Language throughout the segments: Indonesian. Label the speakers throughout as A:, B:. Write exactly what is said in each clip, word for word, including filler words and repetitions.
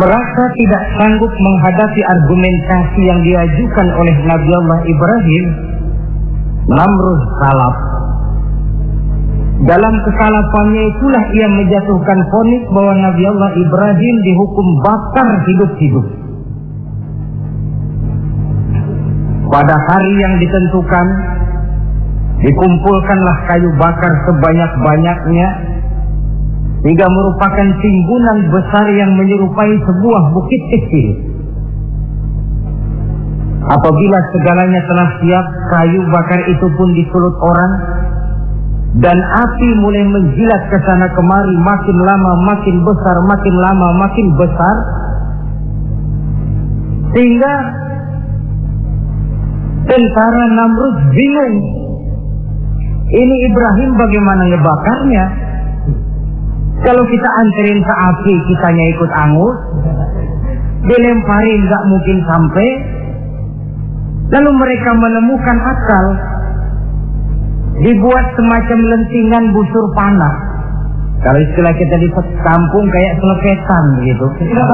A: merasa tidak sanggup menghadapi argumentasi yang diajukan oleh Nabi Allah Ibrahim, Namrud salaf. Dalam kesalafannya itulah ia menjatuhkan vonis bahwa Nabi Allah Ibrahim dihukum bakar hidup-hidup. Pada hari yang ditentukan, dikumpulkanlah kayu bakar sebanyak-banyaknya, hingga merupakan timbunan besar yang menyerupai sebuah bukit kecil. Apabila segalanya telah siap, kayu bakar itu pun disulut orang, dan api mulai menjilat ke sana kemari, makin lama makin besar, makin lama makin besar, sehingga tentara Namrud bingung. Ini Ibrahim bagaimana ngebakarnya? Kalau kita anterin ke api, kitanya ikut angus, dilemparin gak mungkin sampai. Lalu mereka menemukan akal, dibuat semacam lentingan busur panah. Kalau istilah kita di kampung kayak selepetan gitu.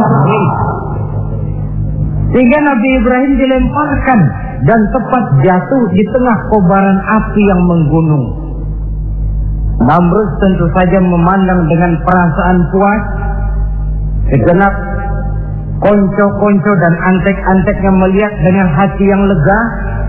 A: Sehingga Nabi Ibrahim dilemparkan dan tepat jatuh di tengah kobaran api yang menggunung. Namrud tentu saja memandang dengan perasaan puas. Segenap konco-konco dan antek-anteknya melihat dengan hati yang lega.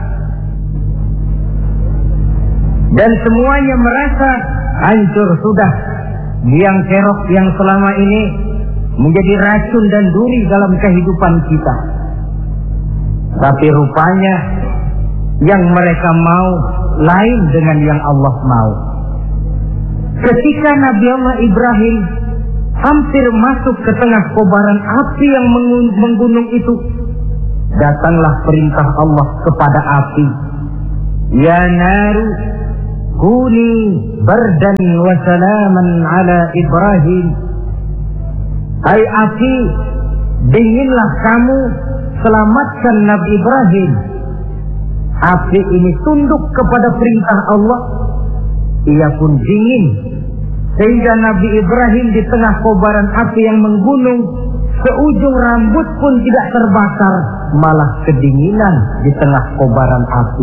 A: Dan semuanya merasa hancur sudah biang kerok yang selama ini menjadi racun dan duri dalam kehidupan kita. Tapi rupanya yang mereka mau lain dengan yang Allah mau. Ketika Nabi Allah Ibrahim hampir masuk ke tengah kobaran api yang menggunung itu, datanglah perintah Allah kepada api. Ya naru kuni bardan wa salaman ala Ibrahim. Hai api, dinginlah kamu, selamatkan Nabi Ibrahim. Api ini tunduk kepada perintah Allah, ia pun dingin, sehingga Nabi Ibrahim di tengah kobaran api yang menggunung, seujung rambut pun tidak terbakar, malah kedinginan di tengah kobaran api.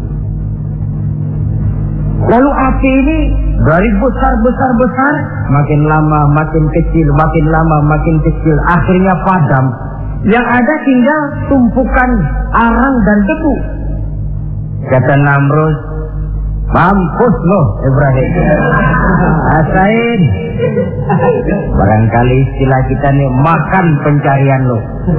A: Lalu api ini dari besar-besar-besar, makin lama makin kecil, makin lama makin kecil, akhirnya padam. Yang ada tinggal tumpukan arang dan debu. Kata Namrud, mampus loh Ibrahim, rasain. Barangkali istilah kita nih, makan pencarian lo.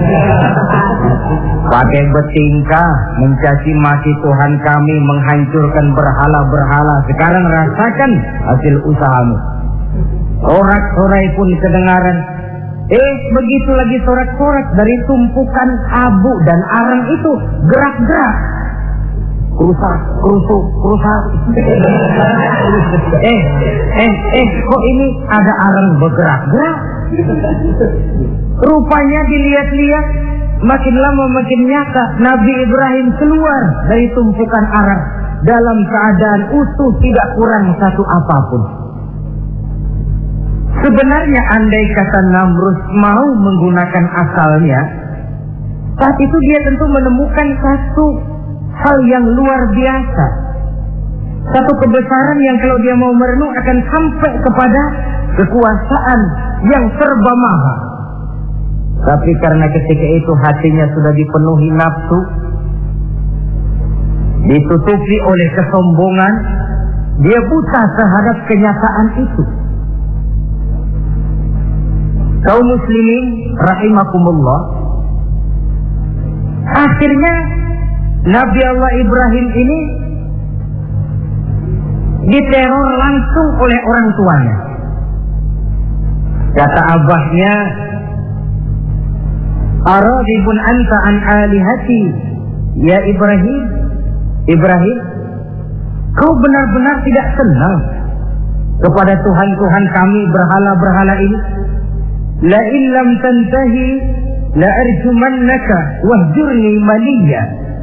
A: Pakai bertingkah mencaci maki Tuhan kami, menghancurkan berhala-berhala. Sekarang rasakan hasil usahamu. Sorak-sorai pun kedengaran. Eh, begitu lagi sorak-sorak dari tumpukan abu dan arang itu gerak-gerak. Kerusak, kerusuk, kerusak. eh, eh, eh, kok ini ada arang bergerak-gerak? Rupanya dilihat-lihat, makin lama makin nyata, Nabi Ibrahim keluar dari tumpukan arang dalam keadaan utuh, tidak kurang satu apapun. Sebenarnya andai kata Namrud mau menggunakan akalnya, saat itu dia tentu menemukan satu hal yang luar biasa, satu kebesaran yang kalau dia mau merenung akan sampai kepada kekuasaan yang serba maha. Tapi karena ketika itu hatinya sudah dipenuhi nafsu, ditutupi oleh kesombongan, dia buta terhadap kenyataan itu. Kaum muslimin rahimakumullah, akhirnya Nabi Allah Ibrahim ini diteror langsung oleh orang tuanya. Kata abahnya, aradibun anta an alihati ya Ibrahim. Ibrahim, kau benar-benar tidak senang kepada Tuhan-Tuhan kami, berhala-berhala ini? La illam tantahi la arjumannaka wahjurni maliya.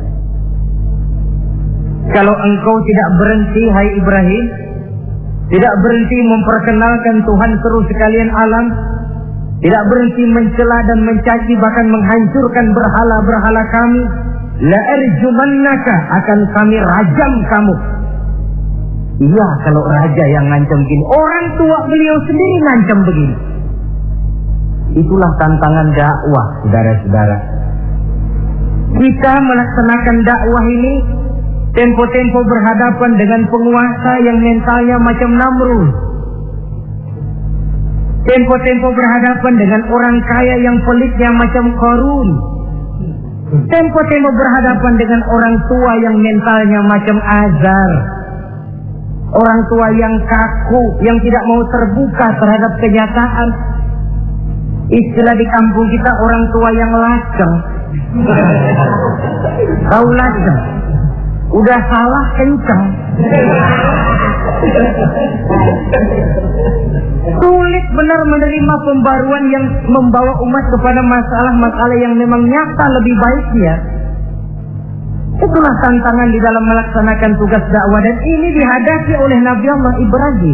A: Kalau engkau tidak berhenti, hai Ibrahim, tidak berhenti memperkenalkan Tuhan seru sekalian alam, tidak berhenti mencela dan mencaci, bahkan menghancurkan berhala-berhala kami. La arjumannaka, akan kami rajam kamu. Iya, kalau raja yang ngancam begini, orang tua beliau sendiri ngancam begini. Itulah tantangan dakwah, saudara-saudara. Kita melaksanakan dakwah ini tempo-tempo berhadapan dengan penguasa yang mentalnya macam Namrud. Tempo-tempo berhadapan dengan orang kaya yang pelitnya macam Qarun. Tempo-tempo berhadapan dengan orang tua yang mentalnya macam Azar. Orang tua yang kaku, yang tidak mau terbuka terhadap kenyataan. Istilah di kampung kita, orang tua yang laceng. Tahu laceng? Udah salah kenceng. Sulit benar menerima pembaruan yang membawa umat kepada masalah-masalah yang memang nyata lebih baiknya. Itulah tantangan di dalam melaksanakan tugas dakwah, dan ini dihadapi oleh Nabi Allah Ibrahim.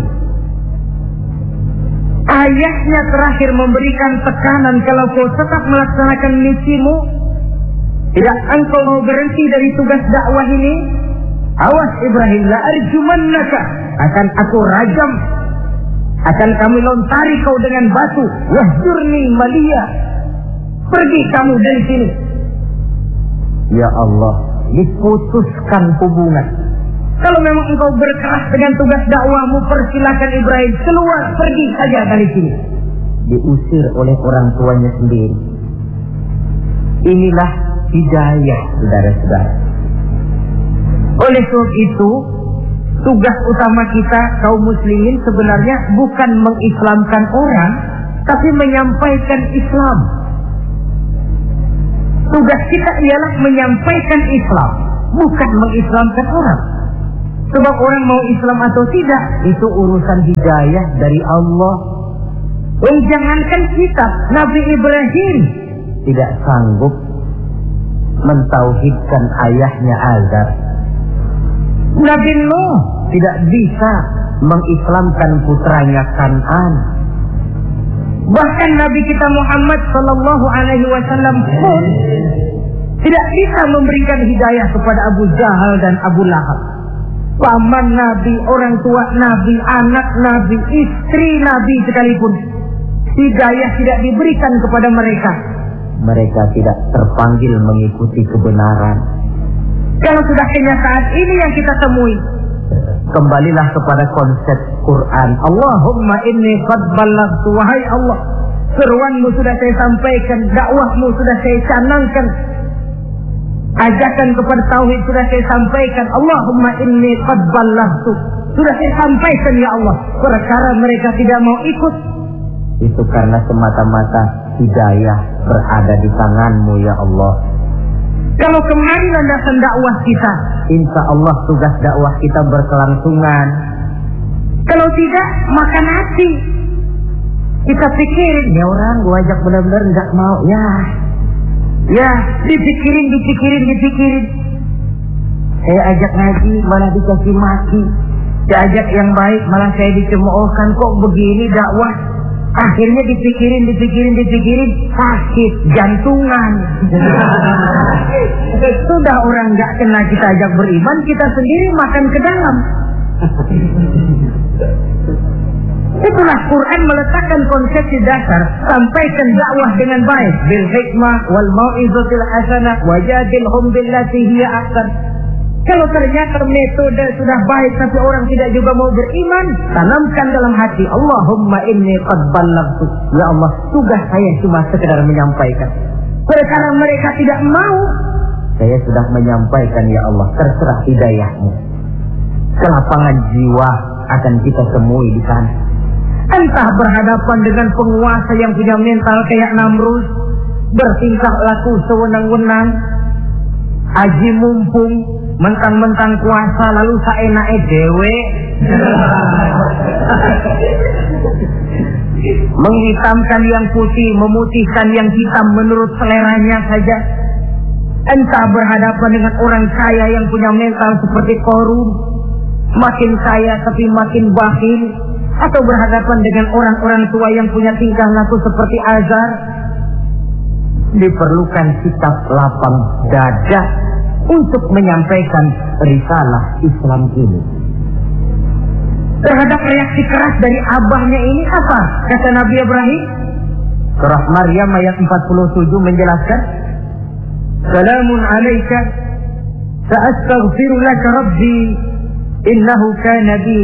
A: Ayahnya terakhir memberikan tekanan, kalau kau tetap melaksanakan misimu, tidak engkau mau berhenti dari tugas dakwah ini, awas Ibrahim, la arjumannaka, akan aku rajam, akan kami lontari kau dengan batu, wahjurni maliya, pergi kamu dari sini. Ya Allah, diputuskan hubungan. Kalau memang engkau berkeras dengan tugas dakwahmu, persilakan Ibrahim keluar, pergi saja dari sini. Diusir oleh orang tuanya sendiri. Inilah hidayah, saudara-saudara. Oleh sebab itu, tugas utama kita kaum muslimin sebenarnya bukan mengislamkan orang, tapi menyampaikan Islam. Tugas kita ialah menyampaikan Islam, bukan mengislamkan orang. Sebab orang mau Islam atau tidak, itu urusan hidayah dari Allah. Dan jangankan kita, Nabi Ibrahim tidak sanggup mentauhidkan ayahnya Azar. Nabi Nuh tidak bisa mengislamkan putranya Kan'an. Bahkan Nabi kita Muhammad Sallallahu Alaihi Wasallam pun tidak bisa memberikan hidayah kepada Abu Jahal dan Abu Lahab. Paman Nabi, orang tua Nabi, anak Nabi, istri Nabi sekalipun, hidayah tidak diberikan kepada mereka. Mereka tidak terpanggil mengikuti kebenaran. Kalau sudah kenyataan ini yang kita temui, kembalilah kepada konsep Quran. Allahumma inni qad ballaghtu, wahai Allah, seruanmu sudah saya sampaikan, dakwahmu sudah saya canangkan, ajakan kepada tauhid sudah saya sampaikan. Allahumma inni qad ballaghtu, sudah saya sampaikan ya Allah. Perkara mereka tidak mau ikut, itu karena semata-mata hidayah berada di tanganmu ya Allah. Kalau kemari landasan dakwah kita, insya Allah tugas dakwah kita berkelangsungan. Kalau tidak, makan hati. Kita pikirin, ya orang gua ajak benar-benar nggak mau, ya, ya dipikirin, dipikirin, dipikirin. Saya ajak ngaji, malah dikasih maki. Saya ajak yang baik, malah saya dicemoohkan. Kok begini dakwah? Akhirnya dipikirin, dipikirin, dipikirin, sakit jantungan. Sudah orang nggak kena kita ajak beriman, kita sendiri makan ke dalam. Itulah Quran meletakkan konsepsi dasar, sampaikan dakwah dengan baik, bil hikmah wal mau'izatil hasanah wajadilhum billati hiya ahsan. Kalau ternyata metode sudah baik tapi orang tidak juga mau beriman, tanamkan dalam hati, Allahumma inni qad ballaghtu, ya Allah, tugas saya cuma sekedar menyampaikan. Perkara mereka tidak mau, saya sudah menyampaikan ya Allah, terserah hidayahmu. Kelapangan jiwa akan kita temui di sana. Entah berhadapan dengan penguasa yang punya mental kayak Namrud, bertingkah laku sewenang-wenang, aji mumpung, mentang-mentang kuasa lalu saenake dhewe, menghitamkan yang putih, memutihkan yang hitam menurut seleranya saja. Entah berhadapan dengan orang kaya yang punya mental seperti Qarun, makin kaya tapi makin bakhil, atau berhadapan dengan orang-orang tua yang punya tingkah laku seperti Azar, diperlukan sikap lapang dada untuk menyampaikan risalah Islam ini. Terhadap reaksi keras dari abahnya ini apa? Kata Nabi Ibrahim. Surah Maryam ayat empat puluh tujuh menjelaskan, Salamun alaika sa'astaghfiru laka rabbi innahu kana bi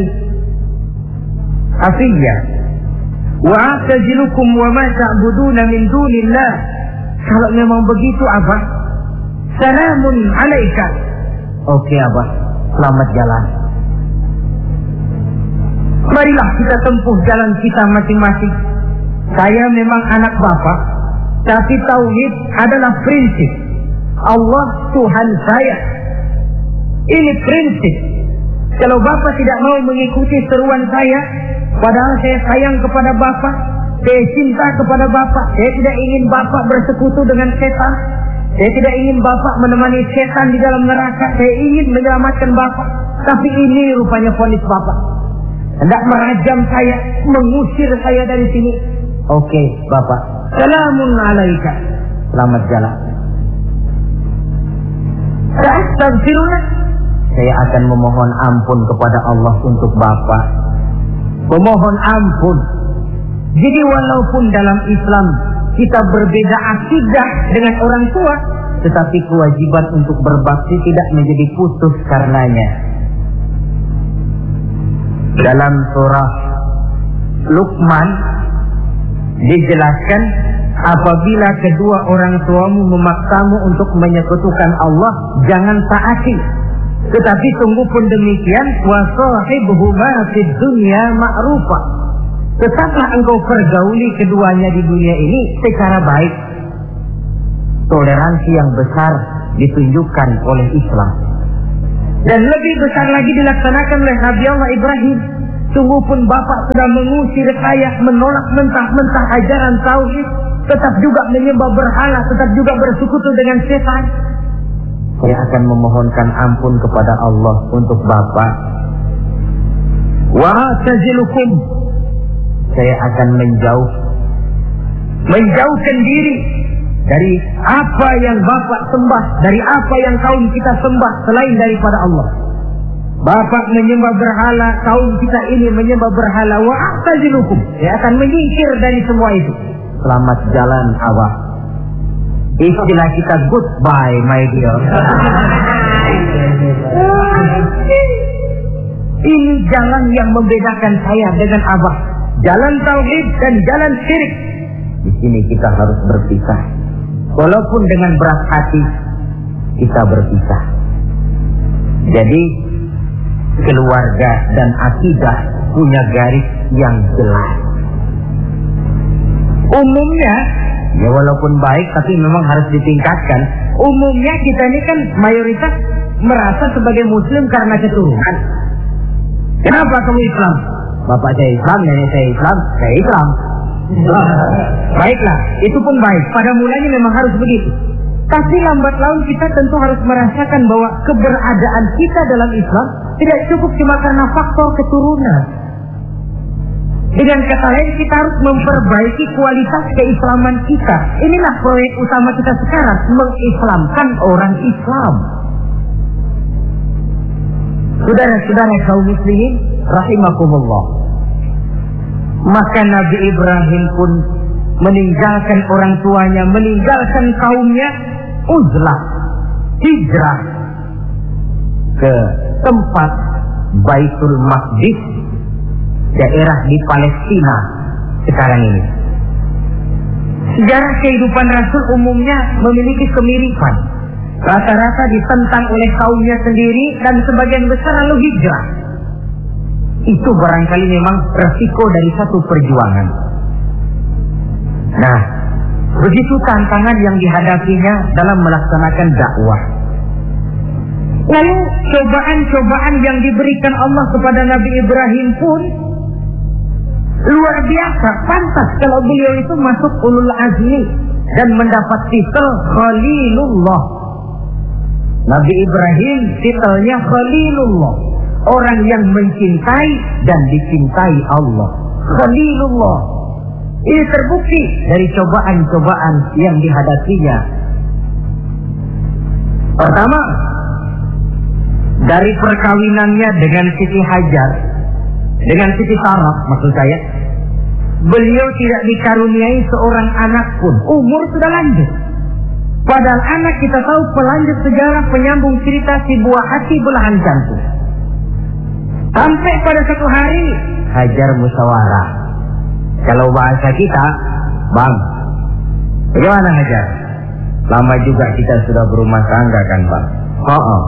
A: hafiyya wa a'tazilukum wa ma ta'buduna min dunillah. Kalau memang begitu abah, salamun alaika. Oke abah, selamat jalan. Marilah kita tempuh jalan kita masing-masing. Saya memang anak bapak, tapi tauhid adalah prinsip. Allah Tuhan saya. Ini prinsip. Kalau bapak tidak mau mengikuti seruan saya, padahal saya sayang kepada bapak, saya cinta kepada bapak, saya tidak ingin bapak bersekutu dengan setan, saya tidak ingin bapak menemani setan di dalam neraka, saya ingin menyelamatkan bapak. Tapi ini rupanya vonis bapak, hendak merajam saya, mengusir saya dari sini. Oke bapak, salamun alaika, selamat jalan. Astagfirullah, saya akan memohon ampun kepada Allah untuk bapak. Memohon ampun. Jadi walaupun dalam Islam kita berbeda akidah dengan orang tua, tetapi kewajiban untuk berbakti tidak menjadi putus karenanya. Dalam surah Luqman dijelaskan, apabila kedua orang tuamu memaksamu untuk menyekutukan Allah, jangan taati. Tetapi sungguh pun demikian, wa sahibuhuma fid dunya ma'rufa. Tetaplah engkau pergauli keduanya di dunia ini secara baik. Toleransi yang besar ditunjukkan oleh Islam. Dan lebih besar lagi dilaksanakan oleh Nabi Allah Ibrahim. Sungguh pun bapak sudah mengusir saya, menolak mentah-mentah ajaran tauhid, tetap juga menyembah berhala, tetap juga bersekutu dengan setan. Saya akan memohonkan ampun kepada Allah untuk bapak. Wa atazilukum, saya akan menjauh, menjauhkan diri dari apa yang bapak sembah, dari apa yang kaum kita sembah selain daripada Allah. Bapak menyembah berhala, kaum kita ini menyembah berhala. Wa atazilukum, saya akan menyingkir dari semua itu. Selamat jalan abah. Istilah kita goodbye my dear. Ini jalan yang membedakan saya dengan abah. Jalan tauhid dan jalan syirik. Di sini kita harus berpisah. Walaupun dengan berat hati kita berpisah. Jadi keluarga dan akidah punya garis yang jelas. Umumnya, ya walaupun baik tapi memang harus ditingkatkan. Umumnya kita ini kan mayoritas merasa sebagai muslim karena keturunan. Kenapa kamu Islam? Bapak saya Islam, nenek saya Islam, saya Islam. Baiklah, itu pun baik. Pada mulanya memang harus begitu. Tapi lambat laun kita tentu harus merasakan bahwa keberadaan kita dalam Islam tidak cukup cuma karena faktor keturunan. Dengan kata lain, kita harus memperbaiki kualitas keislaman kita. Inilah proyek utama kita sekarang, mengislamkan orang Islam. Saudara-saudara kaum muslimin rahimakumullah. Maka Nabi Ibrahim pun meninggalkan orang tuanya, meninggalkan kaumnya, uzlah, hijrah ke tempat Baitul Maqdis, daerah di Palestina sekarang ini. Sejarah kehidupan Rasul umumnya memiliki kemiripan. Rata-rata ditentang oleh kaumnya sendiri dan sebagian besar lalu hijrah. Itu barangkali memang resiko dari satu perjuangan. Nah, begitu tantangan yang dihadapinya dalam melaksanakan dakwah. Lalu cobaan-cobaan yang diberikan Allah kepada Nabi Ibrahim pun luar biasa. Pantas kalau beliau itu masuk ulul azmi dan mendapat titel Khalilullah. Nabi Ibrahim titelnya Khalilullah. orang yang mencintai dan dicintai Allah. Khalilullah. Ini terbukti dari cobaan-cobaan yang dihadapinya. Pertama, dari perkawinannya dengan Siti Hajar, dengan Siti Sarah maksud saya, beliau tidak dikaruniai seorang anak pun. Umur sudah lanjut. Padahal anak kita tahu pelanjut sejarah, penyambung cerita, si buah hati belahan jantung. Sampai pada satu hari Hajar musyawarah. Kalau bahasa kita, Bang, bagaimana Hajar? Lama juga kita sudah berumah tangga kan Bang? Oh, oh.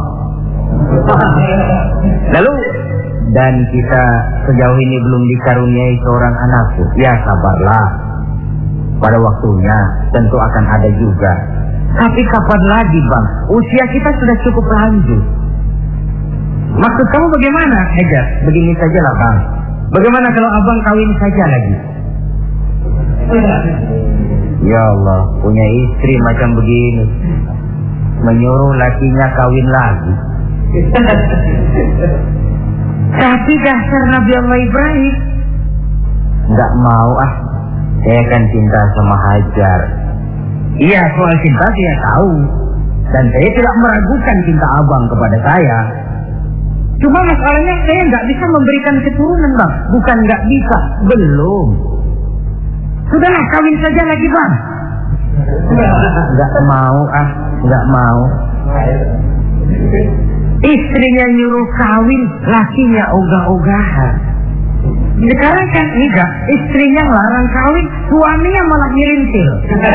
A: Lalu, dan kita sejauh ini belum dikaruniai seorang anakku. Ya sabarlah, pada waktunya tentu akan ada juga. Tapi kapan lagi Bang? Usia kita sudah cukup lanjut. Maksud kamu bagaimana Hajar? Begini sajalah Bang, bagaimana kalau abang kawin saja lagi? Ya Allah, punya istri macam begini, menyuruh lakinya kawin lagi. Tapi dasar Nabi Allah Ibrahim, nggak mau ah, saya kan cinta sama Hajar. Iya, soal cinta saya tahu, dan saya tidak meragukan cinta abang kepada saya. Cuma masalahnya saya nggak bisa memberikan keturunan Bang. Bukan nggak bisa, belum. Sudahlah, kawin saja lagi Bang. Nggak mau ah, nggak mau. Istrinya nyuruh kawin, lakinya ogah-ogahan. Sekarang kan enggak, istrinya larang kawin, suaminya malah ngirintil.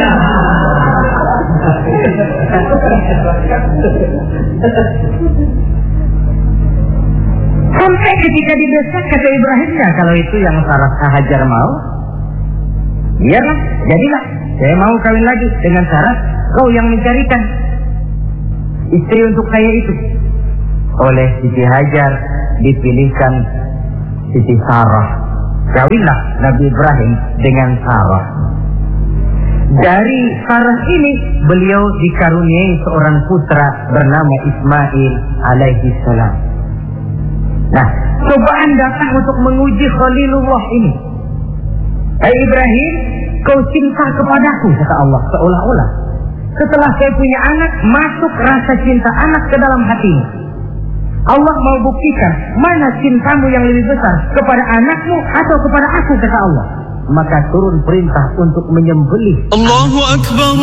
A: Sampai ketika didesak kata Ibrahim, ya kalau itu yang Sarah Hajar mau, biarlah, jadilah. Saya mau kawin lagi dengan syarat kau yang mencarikan istri untuk saya itu. Oleh Siti Hajar dipilihkan Siti Sarah. Kawinlah Nabi Ibrahim dengan Sarah. Dari Sarah ini beliau dikaruniai seorang putra bernama Ismail alaihi salam. Nah, cobaan datang untuk menguji Khalilullah ini. Hai Ibrahim, kau cinta kepadaku, kata Allah, seolah-olah setelah saya punya anak, masuk rasa cinta anak ke dalam hatimu. Allah mau buktikan mana cintamu yang lebih besar, kepada anakmu atau kepada aku, kata Allah. Maka turun perintah untuk menyembelih. Allahu Akbar.